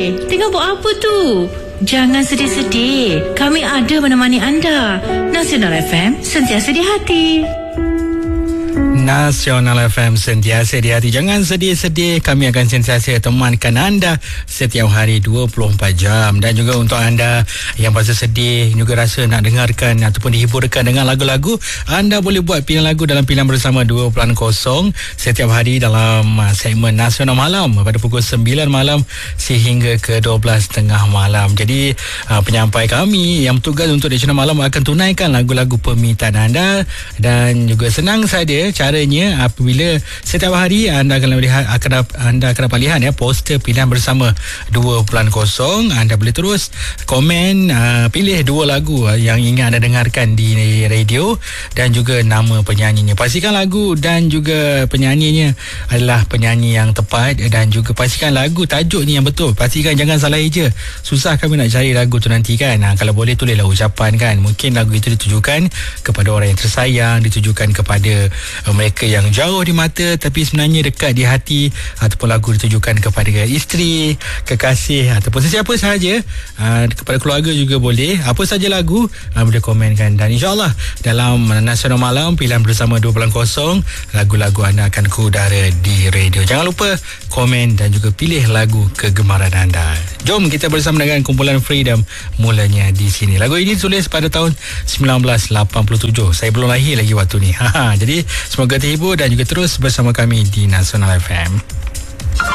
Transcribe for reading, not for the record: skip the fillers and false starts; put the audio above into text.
tengah buat apa tu? Jangan sedih-sedih. Kami ada menemani anda. Nasional FM, sentiasa di hati. Nasional FM, sentiasa di hati. Jangan sedih-sedih. Kami akan sentiasa temankan anda setiap hari 24 jam. Dan juga untuk anda yang rasa sedih, juga rasa nak dengarkan ataupun dihiburkan dengan lagu-lagu, anda boleh buat pilihan lagu dalam pilihan bersama 2.0 setiap hari dalam segmen Nasional Malam pada pukul 9 malam sehingga ke 12.30 malam. Jadi penyampai kami yang bertugas untuk Nasional Malam akan tunaikan lagu-lagu permintaan anda. Dan juga senang saja caranya, apabila setiap hari anda akan lihat, anda akan dapat lihat poster pilihan bersama 2.0. Anda boleh terus komen, pilih dua lagu yang ingin anda dengarkan di radio dan juga nama penyanyinya. Pastikan lagu dan juga penyanyinya adalah penyanyi yang tepat, dan juga pastikan lagu tajuk ni yang betul. Pastikan jangan salah eja. Susah kami nak cari lagu tu nanti kan. Kalau boleh tulislah ucapan kan. Mungkin lagu itu ditujukan kepada orang yang tersayang, ditujukan kepada mereka yang jauh di mata tapi sebenarnya dekat di hati, ataupun lagu ditujukan kepada isteri, kekasih, ataupun sesiapa sahaja, kepada keluarga juga boleh. Apa saja lagu boleh komenkan. Dan insyaAllah dalam Nasional Malam pilihan bersama 2.0, lagu-lagu anda akan keudara di radio. Jangan lupa komen dan juga pilih lagu kegemaran anda. Jom kita bersama dengan kumpulan Freedom, mulanya di sini. Lagu ini ditulis pada tahun 1987. Saya belum lahir lagi waktu ni. Jadi semoga terhibur dan juga terus bersama kami di Nasional FM.